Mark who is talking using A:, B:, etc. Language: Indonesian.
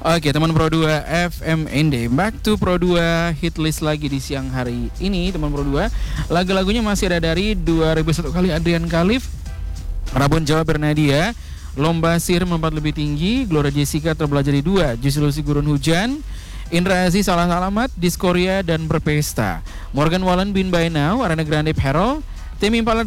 A: Oke, teman Pro 2 FMND. Back to Pro 2 hit list lagi di siang hari ini, teman Pro 2. Lagu-lagunya masih ada dari 2001 kali Adrian Khalif, Rabon Jawa Bernadia, Lomba Sihir Melompat Lebih Tinggi, Gloria Jessica Terbelah Jadi Dua, Juicy Lucy Gurun Hujan, Indra Aziz Salah Alamat, Diskoria dan Berpesta, Morgan Wallen Bin By Now, Ariana Grande Peril, Temi Impala